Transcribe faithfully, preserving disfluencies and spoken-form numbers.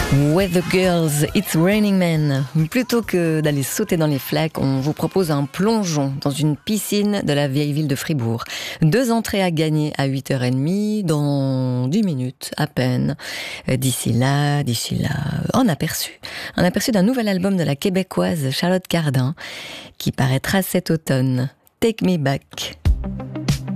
Weather Girls, It's Raining Men. Plutôt que d'aller sauter dans les flaques, on vous propose un plongeon dans une piscine de la vieille ville de Fribourg. Deux entrées à gagner à huit heures trente, dans dix minutes à peine. D'ici là, d'ici là, un aperçu. Un aperçu d'un nouvel album de la québécoise Charlotte Cardin qui paraîtra cet automne. Take Me Back.